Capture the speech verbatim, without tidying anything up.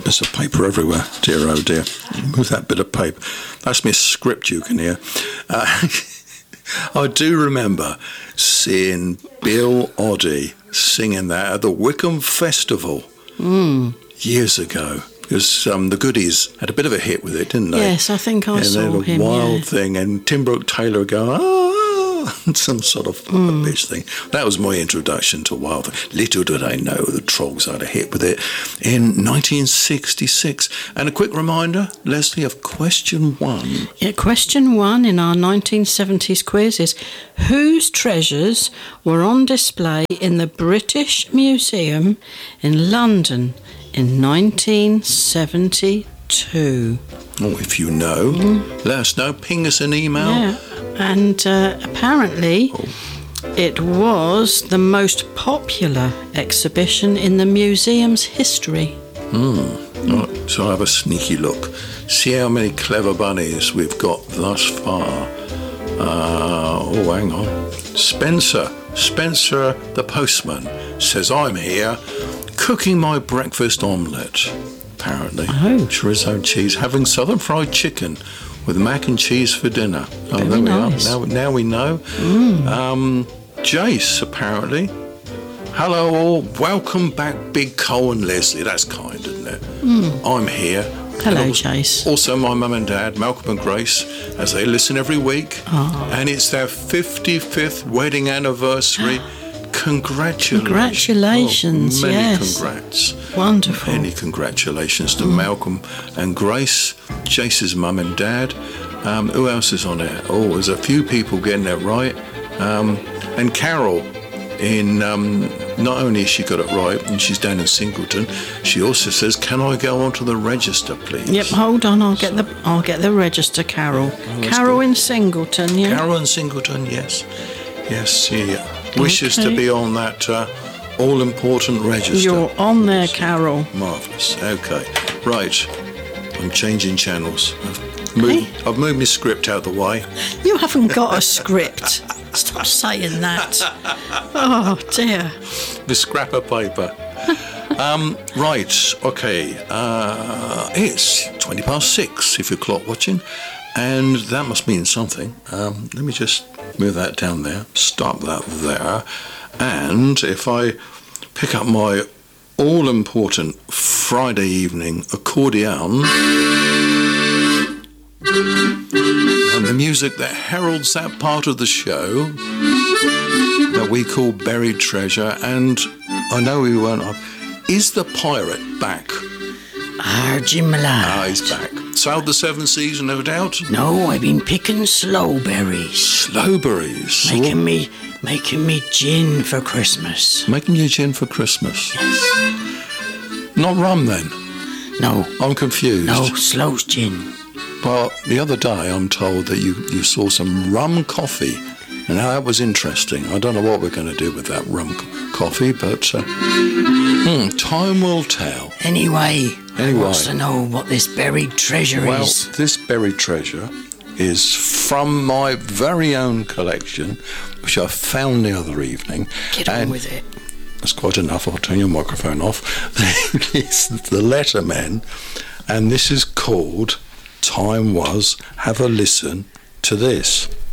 There's a paper everywhere. Dear, oh dear. Move that bit of paper. That's my script you can hear. Uh, I do remember seeing Bill Oddie singing that at the Wickham Festival mm. years ago. Because um, the Goodies had a bit of a hit with it, didn't they? Yes, I think I and saw they had a him, wild yeah. thing, and Tim Brooke Taylor going, oh, some sort of mm. bitch thing. That was my introduction to Wild Thing. Little did I know the Trogs had a hit with it in nineteen sixty-six. And a quick reminder, Leslie, of question one. Yeah, question one in our nineteen seventies quiz is, whose treasures were on display in the British Museum in London in nineteen seventy-two? Oh, if you know, mm. let us know. Ping us an email. Yeah, and uh, apparently oh. it was the most popular exhibition in the museum's history. Hmm. Right, so I have a sneaky look. See how many clever bunnies we've got thus far. Uh, oh, hang on. Spencer, Spencer the postman says, I'm here cooking my breakfast omelette, apparently. Oh. Chorizo cheese, having southern fried chicken with mac and cheese for dinner. Oh, Very there we nice. are. Now, now we know. Mm. Um, Jace, apparently. Hello all. Welcome back, Big Cole and Leslie. That's kind, isn't it? Mm. I'm here. Hello, also, Jace. Also, my mum and dad, Malcolm and Grace, as they listen every week. Oh. And it's their fifty-fifth wedding anniversary. Congratulations. Congratulations, oh, many yes. congrats. Wonderful. Many congratulations to mm. Malcolm and Grace, Jace's mum and dad. Um, who else is on it? Oh, there's a few people getting that right. Um, and Carol, in um, not only has she got it right, and she's down in Singleton, she also says, can I go onto the register, please? Yep, hold on, I'll get the I'll get the register, Carol. Oh, Carol in Singleton, yeah? Carol in Singleton, yes. Yes, she wishes okay. to be on that uh, all-important register. You're on there, Carol. Marvellous. Okay. Right. I'm changing channels. I've moved, Hey? I've moved my script out of the way. You haven't got a script. Stop saying that. Oh, dear. The scrap of paper. um, right. Okay. Uh, it's twenty past six if you're clock watching. And that must mean something. Um, let me just move that down there. Stop that there. And if I pick up my all-important Friday evening accordion and the music that heralds that part of the show that we call Buried Treasure, and I know we weren't up. Is the pirate back? Ah, Jim Millard. Ah, he's back. Sailed the seven seas, no doubt. No, I've been picking slowberries. Slowberries? Making me, making me gin for Christmas. Making you gin for Christmas? Yes. Not rum, then? No. I'm confused. No, slow's gin. Well, the other day I'm told that you, you saw some rum coffee. And that was interesting. I don't know what we're going to do with that rum co- coffee, but uh, hmm, time will tell. Anyway, anyway, I want to know what this buried treasure well, is. Well, this buried treasure is from my very own collection, which I found the other evening. Get on and with it. That's quite enough. I'll turn your microphone off. It's the Lettermen, and this is called Time Was. Have a listen to this.